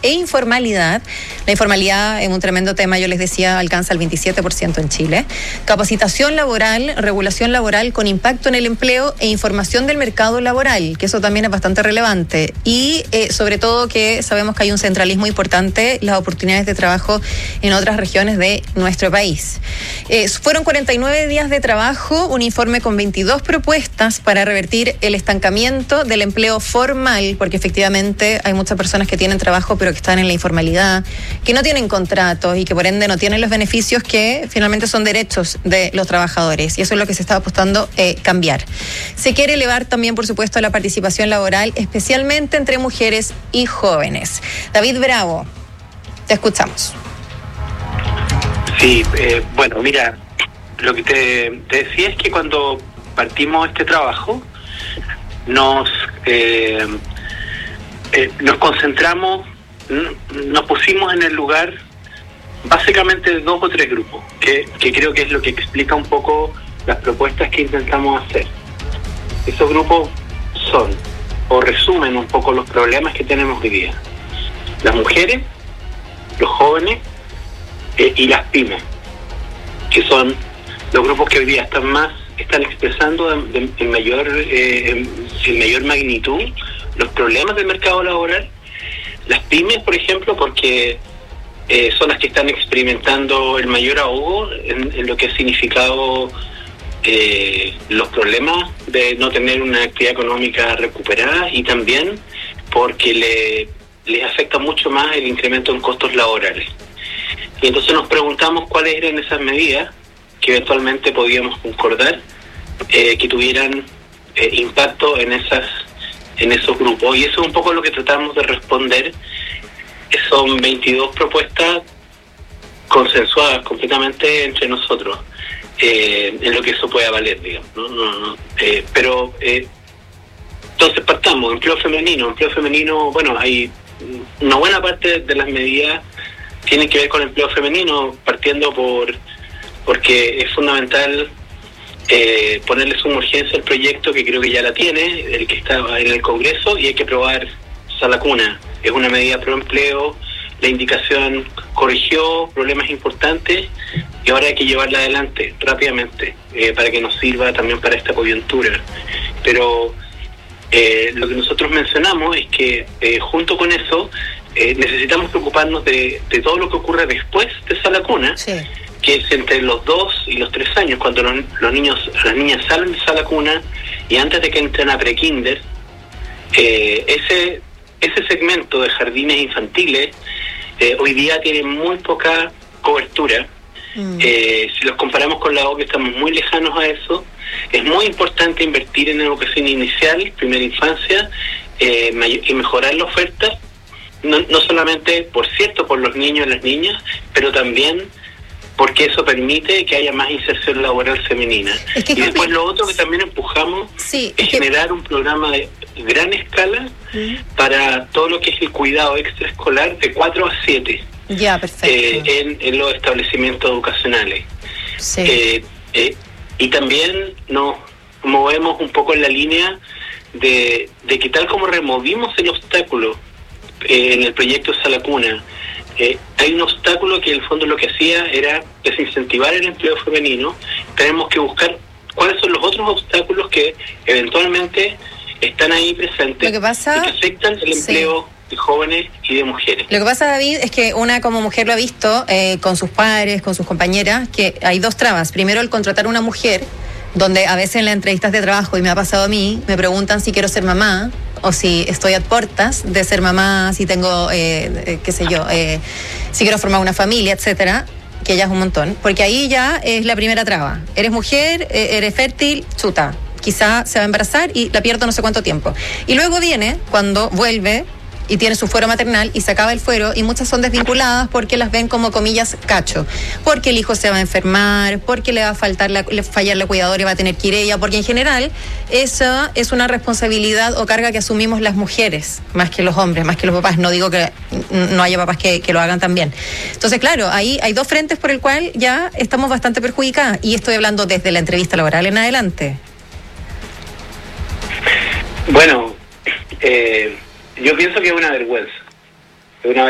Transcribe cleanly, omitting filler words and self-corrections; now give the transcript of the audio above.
e informalidad. La informalidad es un tremendo tema, yo les decía, alcanza el 27% en Chile. Capacitación laboral, regulación laboral con impacto en el empleo e información del mercado laboral, que eso también es bastante relevante. Y sobre todo que sabemos que hay un centralismo importante, las oportunidades de trabajo en otras regiones de nuestro país. Fueron 49 días de trabajo, un informe con 22 propuestas para revertir el estancamiento del empleo formal, porque efectivamente hay muchas personas que tienen trabajo pero que están en la informalidad, que no tienen contratos y que por ende no tienen los beneficios que finalmente son derechos de los trabajadores, y eso es lo que se está apostando cambiar. Se quiere elevar también, por supuesto, la participación laboral, especialmente entre mujeres y jóvenes. David Bravo, te escuchamos. Sí, bueno, mira, lo que te decía es que cuando partimos este trabajo, nos concentramos, nos pusimos en el lugar básicamente de 2 o 3 grupos, que creo que es lo que explica un poco las propuestas que intentamos hacer. Esos grupos son, o resumen un poco los problemas que tenemos hoy día: las mujeres, los jóvenes y las pymes, que son los grupos que hoy día están expresando en mayor magnitud los problemas del mercado laboral. Las pymes, por ejemplo, porque son las que están experimentando el mayor ahogo en lo que ha significado los problemas de no tener una actividad económica recuperada, y también porque les afecta mucho más el incremento en costos laborales. Y entonces nos preguntamos cuáles eran esas medidas que eventualmente podíamos concordar que tuvieran impacto en esos grupos. Y eso es un poco lo que tratamos de responder. Son 22 propuestas consensuadas completamente entre nosotros, en lo que eso pueda valer, digamos. Pero entonces partamos. Empleo femenino, bueno, hay una buena parte de las medidas tienen que ver con el empleo femenino, partiendo porque es fundamental ponerle suma urgencia al proyecto, que creo que ya la tiene, el que está en el Congreso, y hay que aprobar Sala Cuna. Es una medida pro empleo, la indicación corrigió problemas importantes y ahora hay que llevarla adelante rápidamente para que nos sirva también para esta coyuntura. Pero lo que nosotros mencionamos es que junto con eso necesitamos preocuparnos de todo lo que ocurre después de Sala Cuna, sí, que es entre los 2 y los 3 años, cuando las niñas salen de Sala Cuna y antes de que entren a prekinder. Ese segmento de jardines infantiles hoy día tiene muy poca cobertura. Si los comparamos con la OCDE, estamos muy lejanos a eso. Es muy importante invertir en educación inicial, primera infancia, y mejorar la oferta, no solamente, por cierto, por los niños y las niñas, pero también porque eso permite que haya más inserción laboral femenina. Y después lo otro que también empujamos es generar un programa de gran escala para todo lo que es el cuidado extraescolar de 4 a 7 en los establecimientos educacionales. Sí. Y también nos movemos un poco en la línea de que tal como removimos el obstáculo en el proyecto Sala Cuna, hay un obstáculo que en el fondo lo que hacía era desincentivar el empleo femenino. Tenemos que buscar cuáles son los otros obstáculos que eventualmente están ahí presentes y que afectan el empleo de jóvenes y de mujeres. Lo que pasa, David, es que una como mujer lo ha visto con sus padres, con sus compañeras, que hay 2 trabas. Primero, el contratar a una mujer, donde a veces en las entrevistas de trabajo, y me ha pasado a mí, me preguntan si quiero ser mamá o si estoy a puertas de ser mamá, si tengo, si quiero formar una familia, etcétera, que ya es un montón, porque ahí ya es la primera traba. Eres mujer, eres fértil, chuta, quizá se va a embarazar y la pierdo no sé cuánto tiempo. Y luego viene cuando vuelve y tiene su fuero maternal y se acaba el fuero, y muchas son desvinculadas porque las ven como, comillas, cacho, porque el hijo se va a enfermar, porque le va a fallar la cuidadora y va a tener que ir ella, porque en general esa es una responsabilidad o carga que asumimos las mujeres, más que los hombres, más que los papás. No digo que no haya papás que lo hagan también. Entonces, claro, ahí hay 2 frentes por el cual ya estamos bastante perjudicadas, y estoy hablando desde la entrevista laboral en adelante. Bueno, yo pienso que es una vergüenza.